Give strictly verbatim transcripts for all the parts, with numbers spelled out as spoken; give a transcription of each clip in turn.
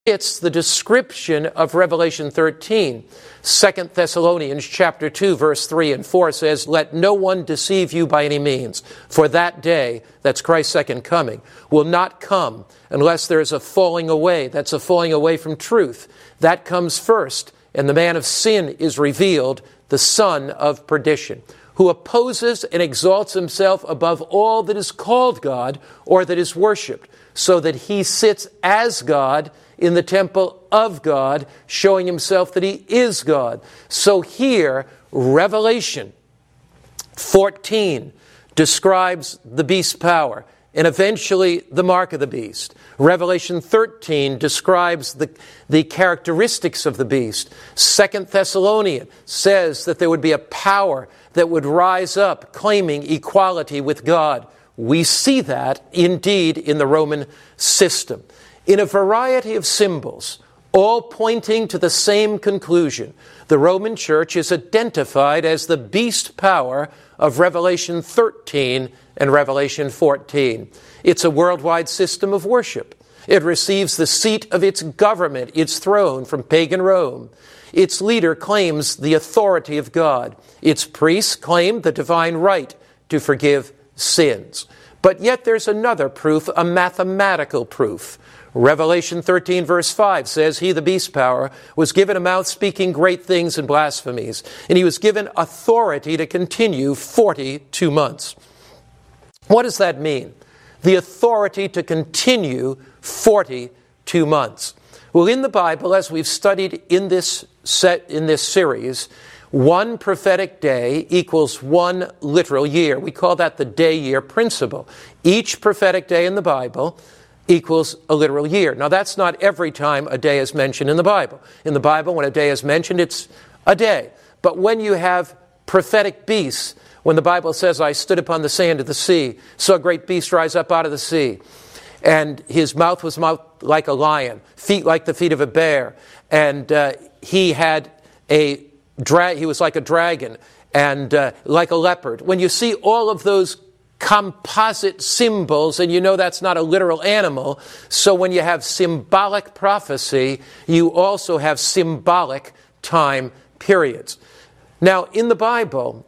It's the description of Revelation thirteen. Second Thessalonians chapter two, verse three and four says, "Let no one deceive you by any means, for that day," that's Christ's second coming, "will not come unless there is a falling away." That's a falling away from truth. That comes first, and the man of sin is revealed, the son of perdition, who opposes and exalts himself above all that is called God or that is worshipped, so that he sits as God in the temple of God, showing himself that he is God. So here, Revelation fourteen describes the beast's power and eventually the mark of the beast. Revelation thirteen describes the, the characteristics of the beast. Second Thessalonians says that there would be a power that would rise up claiming equality with God. We see that indeed in the Roman system, in a variety of symbols, all pointing to the same conclusion. The Roman Church is identified as the beast power of Revelation thirteen and Revelation fourteen. It's a worldwide system of worship. It receives the seat of its government, its throne, from pagan Rome. Its leader claims the authority of God. Its priests claim the divine right to forgive sins. But yet there's another proof, a mathematical proof. Revelation thirteen verse five says, "He, the beast power, was given a mouth speaking great things and blasphemies, and he was given authority to continue forty-two months." What does that mean? The authority to continue forty-two months. Well, in the Bible, as we've studied in this set in this series, one prophetic day equals one literal year. We call that the day-year principle. Each prophetic day in the Bible equals a literal year. Now, that's not every time a day is mentioned in the Bible. In the Bible, when a day is mentioned, it's a day. But when you have prophetic beasts, when the Bible says, "I stood upon the sand of the sea, saw a great beast rise up out of the sea, and his mouth was mouth like a lion, feet like the feet of a bear, and uh, he had a dra- he was like a dragon, and uh, like a leopard." When you see all of those composite symbols, and you know that's not a literal animal, so when you have symbolic prophecy, you also have symbolic time periods. Now, in the Bible,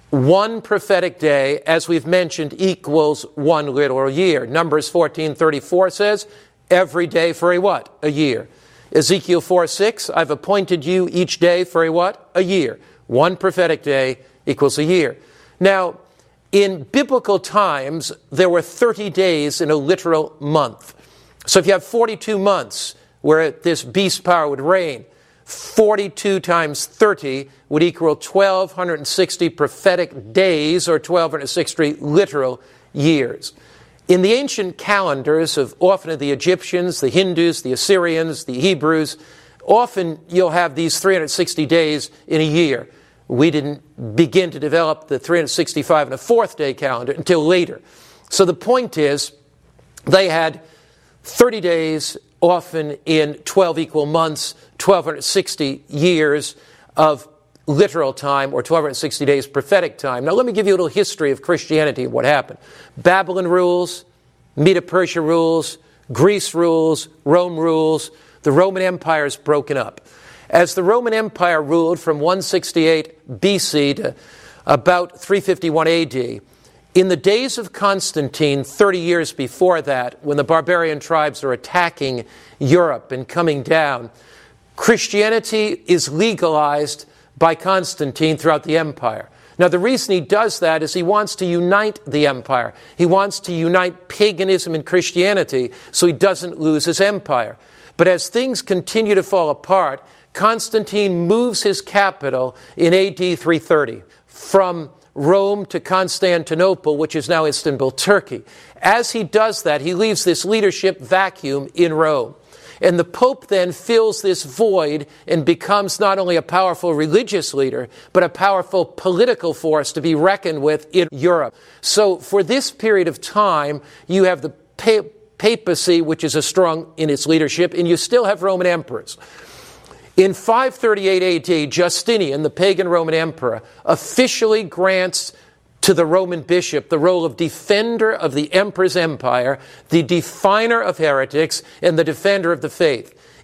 one prophetic day, as we've mentioned, equals one literal year. Numbers fourteen thirty-four says, "Every day for a what? A year." Ezekiel four six, "I've appointed you each day for a what? A year." One prophetic day equals a year. Now, in biblical times, there were thirty days in a literal month. So if you have forty-two months where this beast power would reign, forty-two times thirty would equal twelve sixty prophetic days, or twelve sixty literal years. In the ancient calendars of often of the Egyptians, the Hindus, the Assyrians, the Hebrews, often you'll have these three hundred sixty days in a year. We didn't begin to develop the three hundred sixty-five and a fourth day calendar until later. So the point is, they had thirty days, often in twelve equal months, twelve sixty years of literal time, or twelve sixty days prophetic time. Now let me give you a little history of Christianity and what happened. Babylon rules, Medo-Persia rules, Greece rules, Rome rules. The Roman Empire is broken up. As the Roman Empire ruled from one sixty-eight B C to about three fifty-one A D, in the days of Constantine, thirty years before that, when the barbarian tribes are attacking Europe and coming down, Christianity is legalized by Constantine throughout the empire. Now, the reason he does that is he wants to unite the empire. He wants to unite paganism and Christianity so he doesn't lose his empire. But as things continue to fall apart, Constantine moves his capital in A D three thirty from Rome to Constantinople, which is now Istanbul, Turkey. As he does that, he leaves this leadership vacuum in Rome. And the Pope then fills this void and becomes not only a powerful religious leader, but a powerful political force to be reckoned with in Europe. So for this period of time, you have the pa- papacy, which is a strong in its leadership, and you still have Roman emperors. In five thirty-eight A D, Justinian, the pagan Roman emperor, officially grants to the Roman bishop the role of defender of the emperor's empire, the definer of heretics, and the defender of the faith.